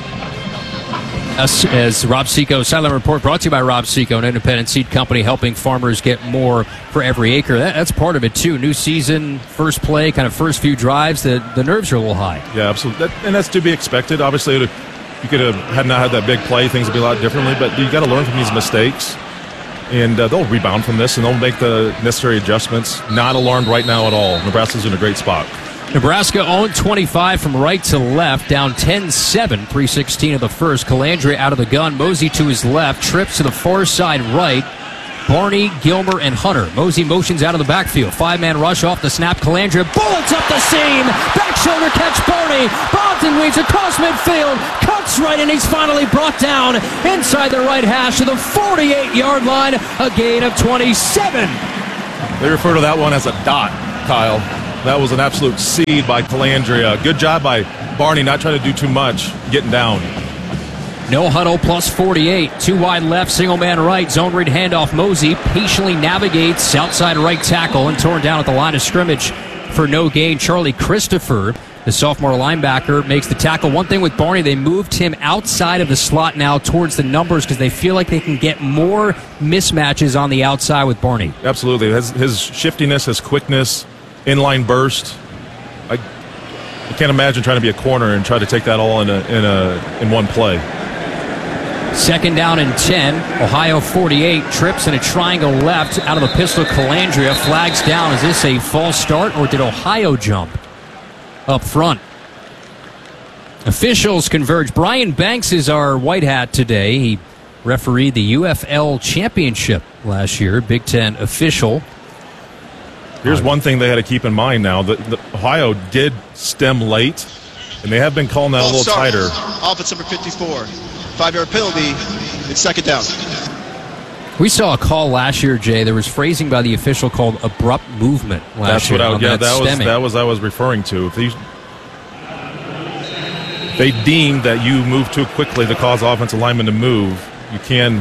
S1: As Rob Seco, Sideline Report brought to you by Rob Seco, an independent seed company helping farmers get more for every acre. That's part of it, too. New season, first play, kind of first few drives, the nerves are a little high.
S2: Yeah, absolutely. And that's to be expected. Obviously, you could have had not had that big play, things would be a lot differently, but you got to learn from these mistakes. And they'll rebound from this, and they'll make the necessary adjustments. Not alarmed right now at all. Nebraska's in a great spot.
S1: Nebraska owned 25 from right to left, down 10-7, 3:16 of the first. Calandria out of the gun. Mosey to his left, trips to the far side right. Barney, Gilmer, and Hunter. Mosey motions out of the backfield. Five-man rush off the snap. Calandria bullets up the seam. Back shoulder catch Barney. Bogdan weaves across midfield. Cuts right, and he's finally brought down inside the right hash to the 48-yard line. A gain of 27.
S2: They refer to that one as a dot, Kyle. That was an absolute seed by Calandria. Good job by Barney, not trying to do too much, getting down.
S1: No huddle, plus 48. Two wide left, single man right. Zone read handoff. Mosey patiently navigates outside right tackle and torn down at the line of scrimmage for no gain. Charlie Christopher, the sophomore linebacker, makes the tackle. One thing with Barney, they moved him outside of the slot now towards the numbers because they feel like they can get more mismatches on the outside with Barney.
S2: Absolutely. His shiftiness, his quickness, inline burst. I can't imagine trying to be a corner and try to take that all in one play.
S1: Second down and 10. Ohio 48. Trips in a triangle left out of the pistol. Calandria flags down. Is this a false start, or did Ohio jump up front? Officials converge. Brian Banks is our white hat today. He refereed the UFL championship last year. Big Ten official.
S2: Here's one thing they had to keep in mind now. That Ohio did stem late, and they have been calling that a little tighter.
S11: Offense number 54. 5-yard penalty. It's second down.
S1: We saw a call last year, Jay. There was phrasing by the official called abrupt movement last year.
S2: That was I was referring to. If they deemed that you moved too quickly to cause offensive linemen to move, you can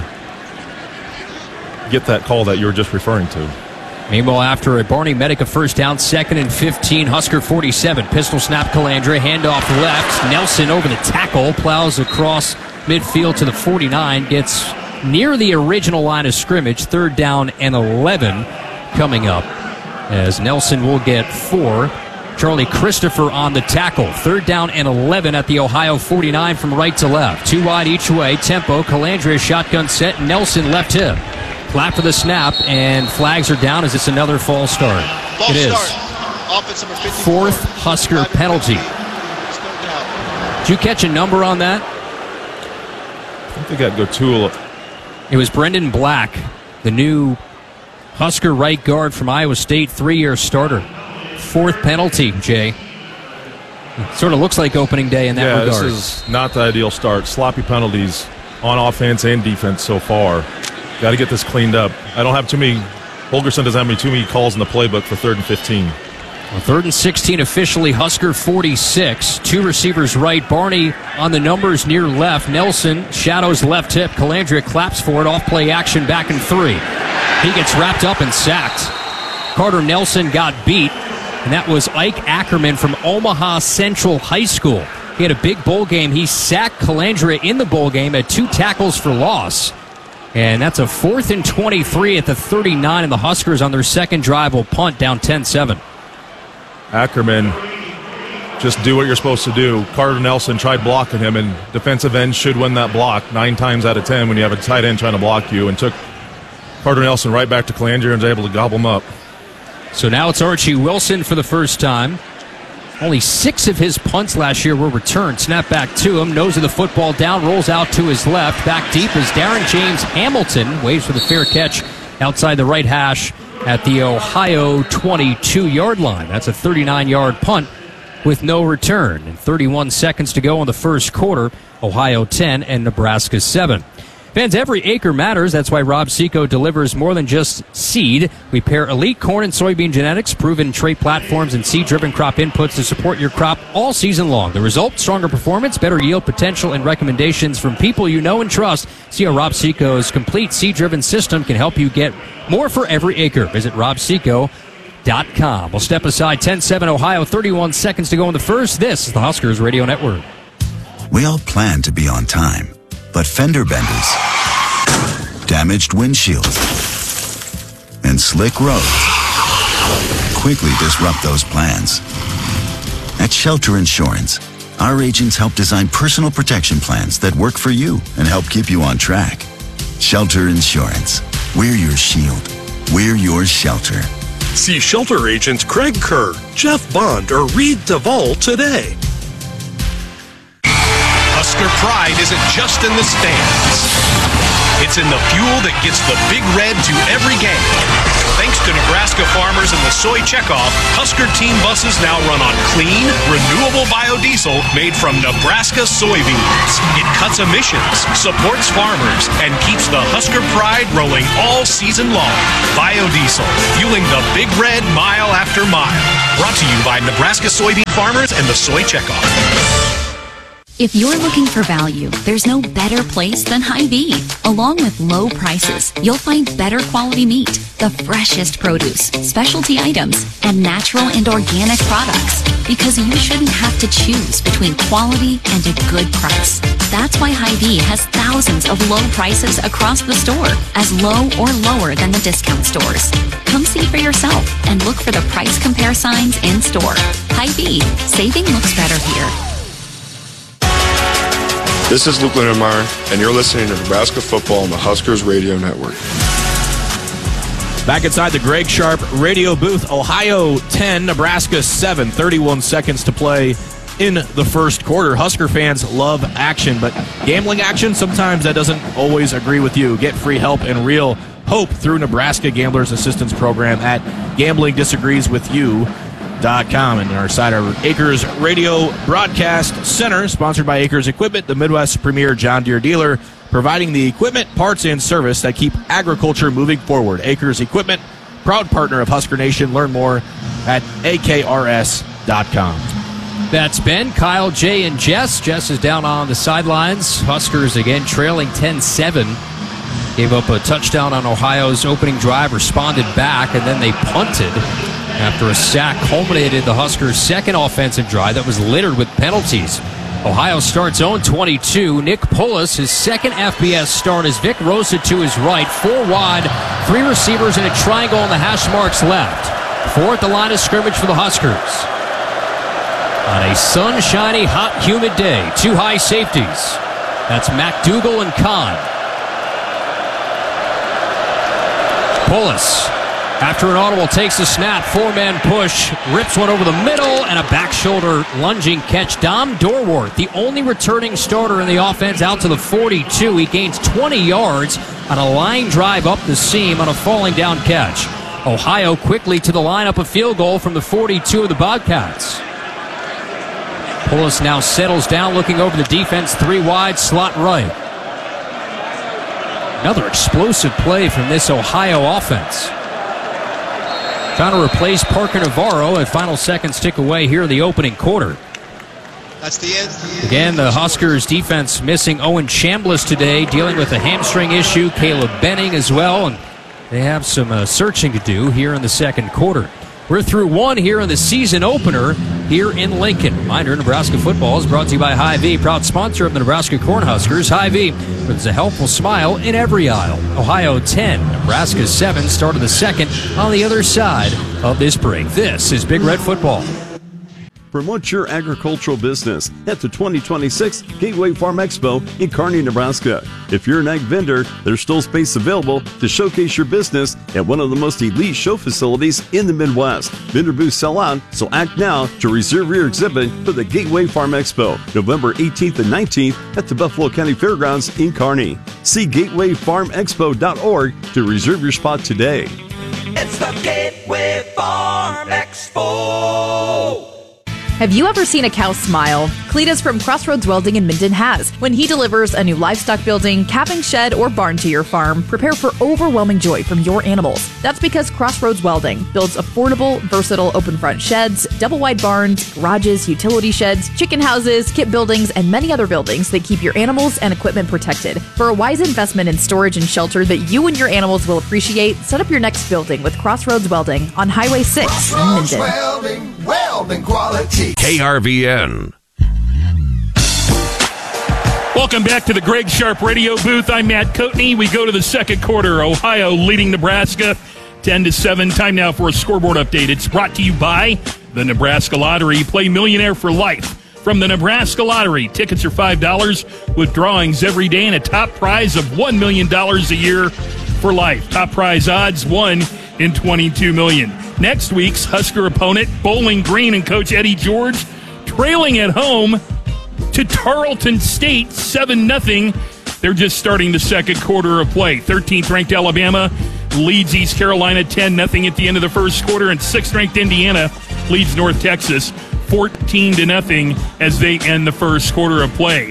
S2: get that call that you were just referring to.
S1: Meanwhile, after a Barney Medic a first down, 2nd and 15, Husker 47. Pistol snap, Calandria, handoff left. Nelson over the tackle, plows across midfield to the 49, gets near the original line of scrimmage. 3rd down and 11 coming up, as Nelson will get 4. Charlie Christopher on the tackle. 3rd down and 11 at the Ohio 49 from right to left. 2 wide each way. Tempo. Calandria shotgun set. Nelson left hip. Clap for the snap, and flags are down. Is this another false start? It is.
S11: Offense number 54.
S1: 4th Husker penalty. Did you catch a number on that?
S2: I think they got Gotul.
S1: It was Brendan Black, the new Husker right guard from Iowa State, 3-year starter. 4th penalty, Jay. Sort of looks like opening day in that regard.
S2: This is not the ideal start. Sloppy penalties on offense and defense so far. Got to get this cleaned up. I don't have too many. Holgerson doesn't have too many calls in the playbook for 3rd and 15.
S1: Well, 3rd and 16 officially. Husker 46. 2 receivers right. Barney on the numbers near left. Nelson shadows left hip. Calandria claps for it. Off play action back in 3. He gets wrapped up and sacked. Carter Nelson got beat. And that was Ike Ackerman from Omaha Central High School. He had a big bowl game. He sacked Calandria in the bowl game at 2 tackles for loss. And that's a 4th and 23 at the 39, and the Huskers on their second drive will punt down 10-7.
S2: Ackerman, just do what you're supposed to do. Carter Nelson tried blocking him, and defensive end should win that block 9 times out of 10 when you have a tight end trying to block you, and took Carter Nelson right back to Calandria and was able to gobble him up.
S1: So now it's Archie Wilson for the first time. Only 6 of his punts last year were returned. Snap back to him. Nose of the football down. Rolls out to his left. Back deep is Darren James Hamilton. Waits for the fair catch outside the right hash at the Ohio 22-yard line. That's a 39-yard punt with no return. And 31 seconds to go in the first quarter. Ohio 10 and Nebraska 7. Fans, every acre matters. That's why Rob Seco delivers more than just seed. We pair elite corn and soybean genetics, proven trait platforms, and seed-driven crop inputs to support your crop all season long. The result, stronger performance, better yield potential, and recommendations from people you know and trust. See how Rob Seco's complete seed-driven system can help you get more for every acre. Visit robseco.com. We'll step aside. 10-7 Ohio, 31 seconds to go in the first. This is the Huskers Radio Network.
S20: We all plan to be on time. But fender benders, damaged windshields, and slick roads quickly disrupt those plans. At Shelter Insurance, our agents help design personal protection plans that work for you and help keep you on track. Shelter Insurance. We're your shield. We're your shelter.
S21: See Shelter agents Craig Kerr, Jeff Bond, or Reed Duvall today.
S22: Husker pride isn't just in the stands. It's in the fuel that gets the Big Red to every game. Thanks to Nebraska farmers and the soy checkoff, Husker team buses now run on clean, renewable biodiesel made from Nebraska soybeans. It cuts emissions, supports farmers, and keeps the Husker pride rolling all season long. Biodiesel, fueling the Big Red mile after mile. Brought to you by Nebraska soybean farmers and the soy checkoff.
S13: If you're looking for value, there's no better place than Hy-Vee. Along with low prices, you'll find better quality meat, the freshest produce, specialty items, and natural and organic products. Because you shouldn't have to choose between quality and a good price. That's why Hy-Vee has thousands of low prices across the store, as low or lower than the discount stores. Come see for yourself and look for the price compare signs in store. Hy-Vee, saving looks better here.
S19: This is Luke Lindenmeyer, and you're listening to Nebraska Football on the Huskers Radio Network.
S10: Back inside the Greg Sharp radio booth, Ohio 10, Nebraska 7, 31 seconds to play in the first quarter. Husker fans love action, but gambling action, sometimes that doesn't always agree with you. Get free help and real hope through Nebraska Gamblers Assistance Program at gamblingdisagreeswithyou.com. And our side, our Acres Radio Broadcast Center, sponsored by Acres Equipment, the Midwest's premier John Deere dealer, providing the equipment, parts, and service that keep agriculture moving forward. Acres Equipment, proud partner of Husker Nation. Learn more at akrs.com.
S1: That's Ben, Kyle, Jay, and Jess. Jess is down on the sidelines. Huskers again trailing 10-7. Gave up a touchdown on Ohio's opening drive, responded back, and then they punted after a sack culminated the Huskers' second offensive drive that was littered with penalties. Ohio starts zone 22. Nick Pullis, his second FBS start as Vic Rosa to his right. 4 wide, 3 receivers in a triangle on the hash marks left. 4 at the line of scrimmage for the Huskers. On a sunshiny, hot, humid day, 2 high safeties. That's McDougal and Kahn. Pullis, after an audible, takes the snap, 4-man push, rips one over the middle, and a back shoulder lunging catch. Dom Dorwart, the only returning starter in the offense, out to the 42. He gains 20 yards on a line drive up the seam on a falling down catch. Ohio quickly to the line, up a field goal from the 42 of the Bobcats. Pullis now settles down, looking over the defense, 3 wide, slot right. Another explosive play from this Ohio offense. Trying to replace Parker Navarro, and final seconds tick away here in the opening quarter.
S11: That's the end.
S1: Again, the Huskers defense missing Owen Chambliss today, dealing with a hamstring issue. Caleb Benning as well, and they have some searching to do here in the second quarter. We're through one here in the season opener here in Lincoln. Reminder, Nebraska football is brought to you by Hy-Vee, proud sponsor of the Nebraska Cornhuskers. Hy-Vee, there's a helpful smile in every aisle. Ohio 10, Nebraska 7, start of the second on the other side of this break. This is Big Red Football.
S4: Promote your agricultural business at the 2026 Gateway Farm Expo in Kearney, Nebraska. If you're an ag vendor, there's still space available to showcase your business at one of the most elite show facilities in the Midwest. Vendor booths sell out, so act now to reserve your exhibit for the Gateway Farm Expo, November 18th and 19th at the Buffalo County Fairgrounds in Kearney. See gatewayfarmexpo.org to reserve your spot today.
S6: It's the Gateway Farm Expo.
S23: Have you ever seen a cow smile? Cletus from Crossroads Welding in Minden has. When he delivers a new livestock building, calving shed, or barn to your farm, prepare for overwhelming joy from your animals. That's because Crossroads Welding builds affordable, versatile open front sheds, double wide barns, garages, utility sheds, chicken houses, kit buildings, and many other buildings that keep your animals and equipment protected. For a wise investment in storage and shelter that you and your animals will appreciate, set up your next building with Crossroads Welding on Highway 6 in Minden.
S6: Welding quality.
S5: KRVN.
S24: Welcome back to the Greg Sharp radio booth. I'm Matt Coatney. We go to the second quarter. Ohio leading Nebraska 10-7. Time now for a scoreboard update. It's brought to you by the Nebraska Lottery. Play Millionaire for Life from the Nebraska Lottery. Tickets are $5 with drawings every day and a top prize of $1 million a year for life. Top prize odds, 1 in $22 million. Next week's Husker opponent, Bowling Green and Coach Eddie George, trailing at home to Tarleton State 7-0. They're just starting the second quarter of play. 13th ranked Alabama leads East Carolina 10-0 at the end of the first quarter, and 6th ranked Indiana leads North Texas 14-0 as they end the first quarter of play.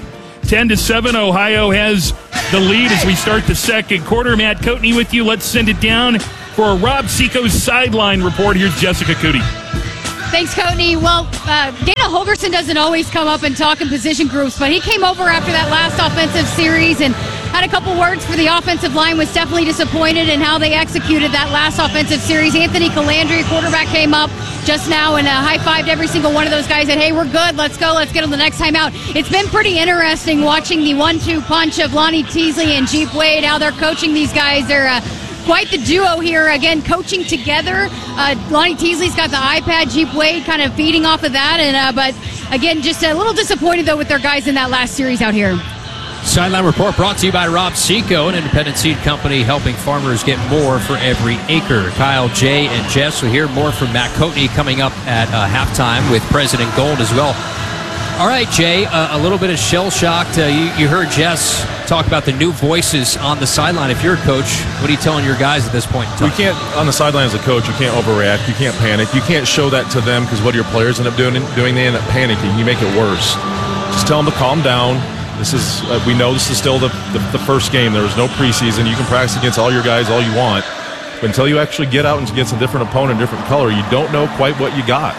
S24: 10-7, Ohio has the lead as we start the second quarter. Matt Coatney with you. Let's send it down for a Rob Seco's sideline report. Here's Jessica Cootie.
S3: Thanks, Coatney. Well, Dana Holgerson doesn't always come up and talk in position groups, but he came over after that last offensive series and had a couple words for the offensive line. Was definitely disappointed in how they executed that last offensive series. Anthony Calandri, quarterback, came up just now and high-fived every single one of those guys, said, hey, we're good, let's go, let's get on the next time out. It's been pretty interesting watching the 1-2 punch of Lonnie Teasley and Jeep Wade, how they're coaching these guys. They're quite the duo here, again, coaching together. Lonnie Teasley's got the iPad, Jeep Wade kind of feeding off of that, and but again, just a little disappointed, though, with their guys in that last series out here.
S1: Sideline report brought to you by Rob Seco, an independent seed company helping farmers get more for every acre. Kyle, Jay, and Jess will hear more from Matt Coatney coming up at halftime with President Gold as well. All right, Jay, a little bit of shell-shocked. You heard Jess talk about the new voices on the sideline. If you're a coach, what are you telling your guys at this point in time?
S2: You can't, on the sideline as a coach, you can't overreact. You can't panic. You can't show that to them because what do your players end up doing, they end up panicking. You make it worse. Just tell them to calm down. This is we know this is still the first game. There was no preseason. You can practice against all your guys all you want. But until you actually get out and against a different opponent, different color, you don't know quite what you got.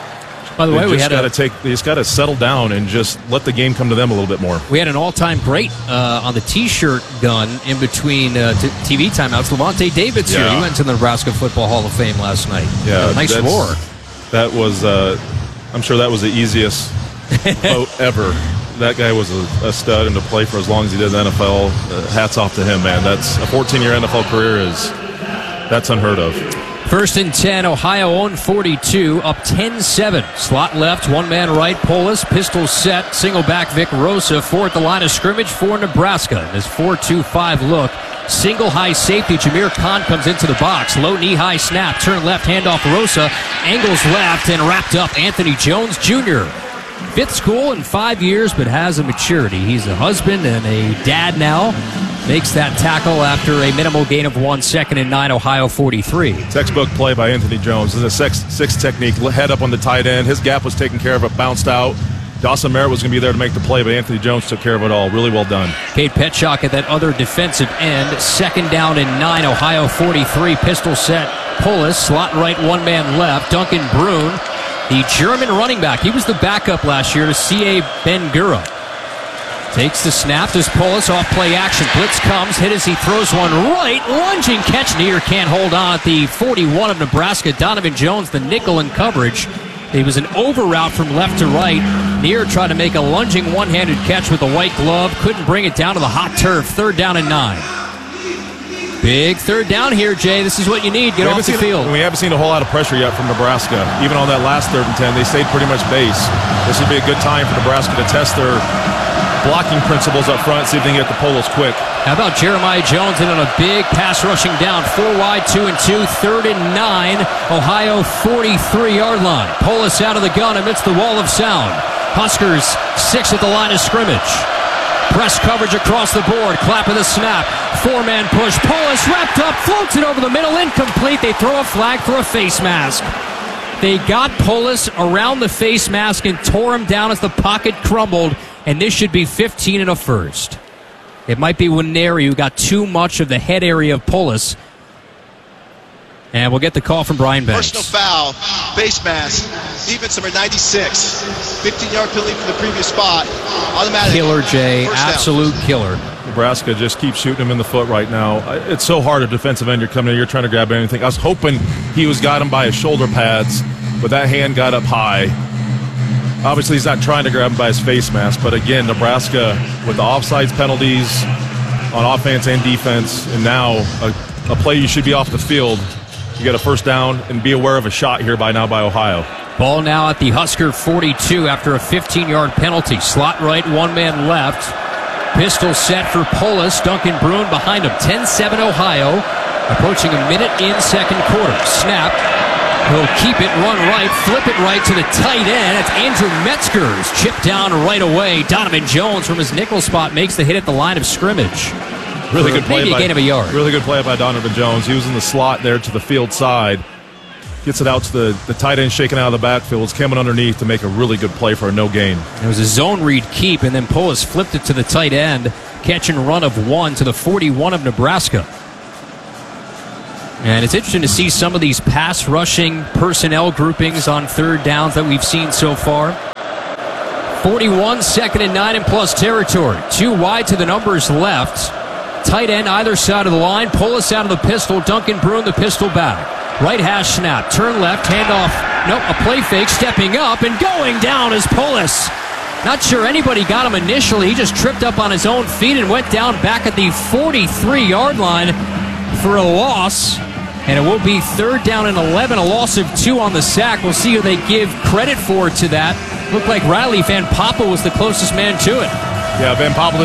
S1: By the way,
S2: they just got to settle down and just let the game come to them a little bit more.
S1: We had an all-time great on the T-shirt gun in between TV timeouts. Levante David's here. He went to the Nebraska Football Hall of Fame last night.
S2: Yeah,
S1: nice roar.
S2: That was, I'm sure that was the easiest vote ever. That guy was a stud, and to play for as long as he did in the NFL, hats off to him, man. That's a 14-year NFL career that's unheard of.
S1: First and 10, Ohio on 42, up 10-7. Slot left, one man right, Polis, pistol set, single back Vic Rosa, four at the line of scrimmage for Nebraska. In his 4-2-5 look, single high safety, Jameer Khan comes into the box. Low knee-high snap, turn left, handoff Rosa, angles left, and wrapped up Anthony Jones Jr. Fifth school in 5 years, but has a maturity. He's a husband and a dad now. Makes that tackle after a minimal gain of 1 second and 9, Ohio 43.
S2: Textbook play by Anthony Jones. This is a six technique, head up on the tight end. His gap was taken care of, it bounced out. Dawson Merritt was going to be there to make the play, but Anthony Jones took care of it all. Really well done.
S1: Cade Petchak at that other defensive end. 2nd down and 9. Ohio 43. Pistol set. Polis. Slot right, 1 man left. Duncan Brune, the German running back. He was the backup last year to C.A. Ben-Gura. Takes the snap. Does Polis off play action. Blitz comes. Hit as he throws one right. Lunging catch. Near can't hold on at the 41 of Nebraska. Donovan Jones, the nickel in coverage. It was an over route from left to right. Near tried to make a lunging one-handed catch with a white glove. Couldn't bring it down to the hot turf. 3rd down and 9. Big 3rd down here, Jay. This is what you need. Get off the field.
S2: We haven't seen a whole lot of pressure yet from Nebraska. Even on that last 3rd and 10, they stayed pretty much base. This would be a good time for Nebraska to test their blocking principles up front, see if they can get the Polos quick.
S1: How about Jeremiah Jones in on a big pass rushing down, 4 wide, 2 and 2, 3rd and 9, Ohio 43-yard line. Polis out of the gun amidst the wall of sound. Huskers 6 at the line of scrimmage. Press coverage across the board. Clap of the snap. 4-man push. Polis wrapped up, floats it over the middle, incomplete. They throw a flag for a face mask. They got Polis around the face mask and tore him down as the pocket crumbled. And this should be 15 and a first. It might be Nwaneri who got too much of the head area of Polis. And we'll get the call from Brian Banks.
S11: Personal foul, face mask, defense number 96. 15-yard penalty from the previous spot. Automatic.
S1: Killer, Jay.
S11: First
S1: Absolute
S11: down.
S1: killer.
S2: Nebraska just keeps shooting him in the foot right now. It's so hard, a defensive end. You're coming in, you're trying to grab anything. I was hoping he got him by his shoulder pads, but that hand got up high. Obviously, he's not trying to grab him by his face mask, but again, Nebraska with the offsides penalties on offense and defense, and now a play you should be off the field. You got a first down, and be aware of a shot here by Ohio.
S1: Ball now at the Husker 42 after a 15-yard penalty. Slot right, 1 man left. Pistol set for Polis. Duncan Brune behind him. 10-7 Ohio. Approaching a minute in 2nd quarter. Snap. He'll keep it, run right, flip it right to the tight end. It's Andrew Metzger's chipped down right away. Donovan Jones from his nickel spot makes the hit at the line of scrimmage.
S2: Really good play.
S1: Maybe a gain of a yard.
S2: Really good play by Donovan Jones. He was in the slot there to the field side. Gets it out to the tight end, shaking out of the backfield. It's coming underneath to make a really good play for a no gain.
S1: It was a zone read keep, and then Polis flipped it to the tight end. Catch and run of 1 to the 41 of Nebraska. And it's interesting to see some of these pass rushing personnel groupings on 3rd downs that we've seen so far. 41, 2nd and 9 in plus territory. 2 wide to the numbers left. Tight end either side of the line. Polis out of the pistol. Duncan Brune the pistol back. Right hash snap. Turn left. Handoff. Nope. A play fake. Stepping up and going down is Polis. Not sure anybody got him initially. He just tripped up on his own feet and went down back at the 43-yard line for a loss. And it will be 3rd down and 11, a loss of 2 on the sack. We'll see who they give credit for to that. Looked like Riley Van Poppel was the closest man to it.
S2: Yeah, Van Poppel